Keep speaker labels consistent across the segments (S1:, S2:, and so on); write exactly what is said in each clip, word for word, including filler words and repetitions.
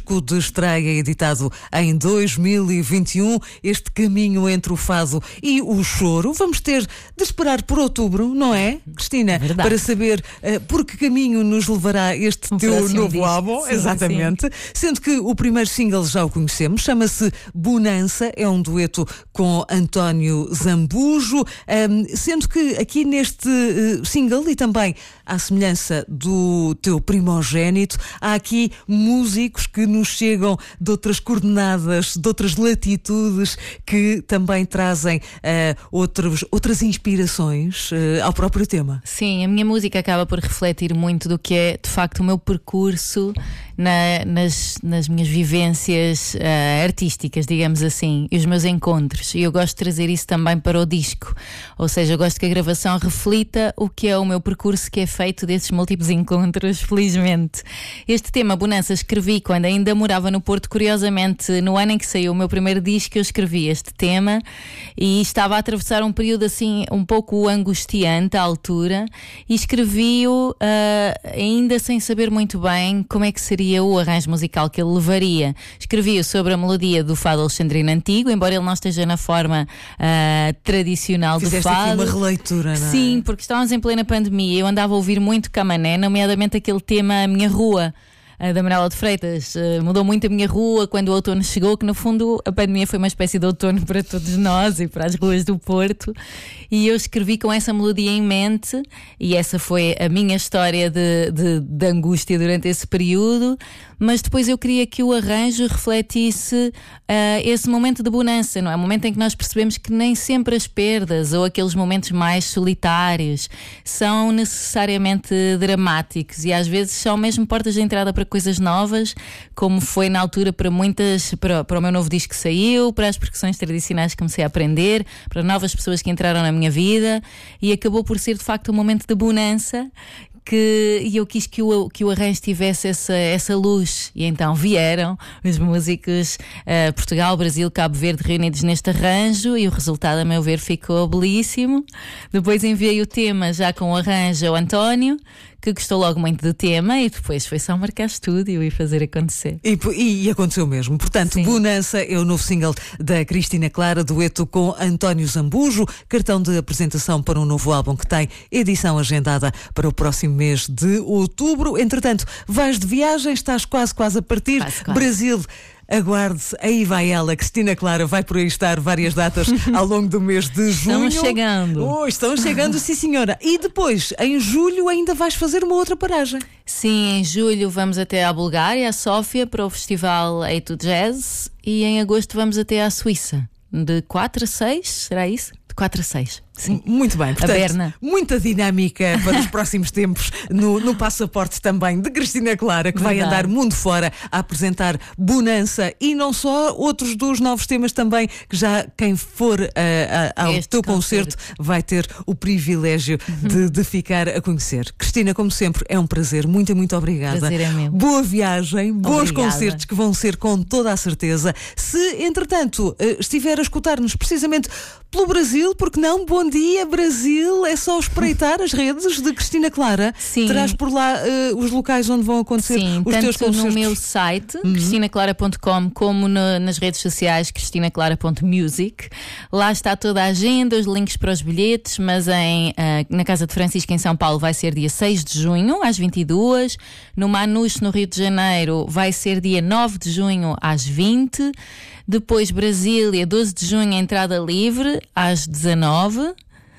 S1: disco de estreia editado em dois mil e vinte e um, este caminho entre o fado e o choro. Vamos ter de esperar por outubro, não é, Cristina?
S2: É verdade.
S1: Para saber uh, por que caminho nos levará este
S2: Um
S1: teu
S2: próximo
S1: novo
S2: disco.
S1: álbum.
S2: Sim,
S1: Exatamente.
S2: sim.
S1: Sendo que o primeiro single já o conhecemos, chama-se Bonança, é um dueto com António Zambujo, um, sendo que aqui neste uh, single, e também à semelhança do teu primogénito, há aqui músicos que nos chegam de outras coordenadas, de outras latitudes, que também trazem uh, outros, outras inspirações uh, ao próprio tema.
S2: Sim, a minha música acaba por refletir muito do que é, de facto, o meu percurso na, nas, nas minhas vivências uh, artísticas, digamos assim, e os meus encontros. E eu gosto de trazer isso também para o disco. Ou seja, eu gosto que a gravação reflita o que é o meu percurso, que é feito desses múltiplos encontros, felizmente. Este tema, Bonança, escrevi quando ainda morava no Porto. Curiosamente, no ano em que saiu o meu primeiro disco, eu escrevi este tema e estava a atravessar um período assim um pouco angustiante à altura, e escrevi-o uh, ainda sem saber muito bem como é que seria o arranjo musical que ele levaria. Escrevi-o sobre a melodia do fado alexandrino antigo, embora ele não esteja na forma uh, tradicional
S1: Fizeste
S2: do fado.
S1: aqui uma releitura, não é?
S2: Sim, porque estávamos em plena pandemia. Eu andava a ouvir muito Camané, nomeadamente aquele tema A Minha Rua, a da Manuela de Freitas. Uh, mudou muito a minha rua quando o outono chegou, que no fundo a pandemia foi uma espécie de outono para todos nós e para as ruas do Porto, e eu escrevi com essa melodia em mente, e essa foi a minha história de, de, de angústia durante esse período. Mas depois eu queria que o arranjo refletisse uh, esse momento de bonança, não é? O momento em que nós percebemos que nem sempre as perdas ou aqueles momentos mais solitários são necessariamente dramáticos, e às vezes são mesmo portas de entrada para coisas novas, como foi na altura para muitas, para, para o meu novo disco que saiu, para as percussões tradicionais que comecei a aprender, para novas pessoas que entraram na minha vida, e acabou por ser de facto um momento de bonança. Que, e eu quis que o, que o arranjo tivesse essa, essa luz, e então vieram os músicos uh, Portugal, Brasil, Cabo Verde reunidos neste arranjo, e o resultado, a meu ver, ficou belíssimo. Depois enviei o tema já com o arranjo ao António, que gostou logo muito do tema, e depois foi só marcar estúdio e fazer acontecer.
S1: E, e, e aconteceu mesmo. Portanto, Sim. Bonança é o novo single da Cristina Clara, dueto com António Zambujo, cartão de apresentação para um novo álbum que tem edição agendada para o próximo mês de outubro. Entretanto, vais de viagem, estás quase, quase a partir.
S2: Quase, quase.
S1: Brasil. Aguarde, aí vai ela, Cristina Clara, vai por aí estar várias datas ao longo do mês de junho.
S2: Estão chegando.
S1: Oh, estão chegando, sim senhora. E depois, em julho, ainda vais fazer uma outra paragem.
S2: Sim, em julho vamos até à Bulgária, a Sófia, para o festival A to Jazz, e em agosto vamos até à Suíça, de quatro a seis, será isso? De quatro a seis. Sim.
S1: Muito bem, portanto,
S2: a Berna.
S1: Muita dinâmica para os próximos tempos no, no passaporte também de Cristina Clara, que
S2: Verdade.
S1: vai andar mundo fora a apresentar Bonança, e não só, outros dos novos temas também, que já quem for uh, uh, ao
S2: este
S1: teu concerto, concerto vai ter o privilégio uhum. de, de ficar a conhecer. Cristina, como sempre, é um prazer, muito, muito obrigada.
S2: Prazer é meu.
S1: Boa viagem, bons
S2: Obrigada.
S1: Concertos que vão ser com toda a certeza. Se, entretanto, uh, estiver a escutar-nos precisamente pelo Brasil, porque não? Bom dia, Brasil! É só espreitar as redes de Cristina Clara.
S2: Sim.
S1: Terás por lá uh, os locais onde vão acontecer
S2: Sim,
S1: os
S2: tanto
S1: teus concertos.
S2: no meu site,
S1: uhum.
S2: cristina clara ponto com, como no, nas redes sociais, cristina clara ponto music. Lá está toda a agenda, os links para os bilhetes, mas em, uh, na Casa de Francisco, em São Paulo, vai ser dia seis de junho, às vinte e duas. No Manus, no Rio de Janeiro, vai ser dia nove de junho, às vinte. Depois, Brasília, doze de junho, entrada livre, às dezanove.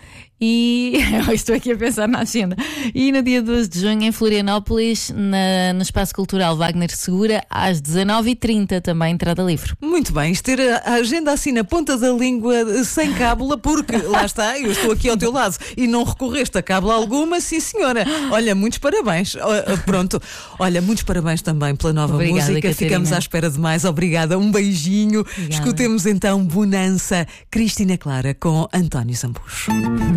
S2: E estou aqui a pensar na agenda. E no dia doze de junho, em Florianópolis, na, no Espaço Cultural Wagner Segura, às dezanove e trinta, também entrada livre.
S1: Muito bem, ter a agenda assim na ponta da língua, sem cábula, porque lá está, eu estou aqui ao teu lado e não recorreste a cábula alguma, sim senhora. Olha, muitos parabéns. Pronto, olha, muitos parabéns também pela nova
S2: Obrigada,
S1: música.
S2: Catarina.
S1: Ficamos à espera de mais. Obrigada, um beijinho.
S2: Obrigada.
S1: Escutemos então Bonança, Cristina Clara com António Zambujo.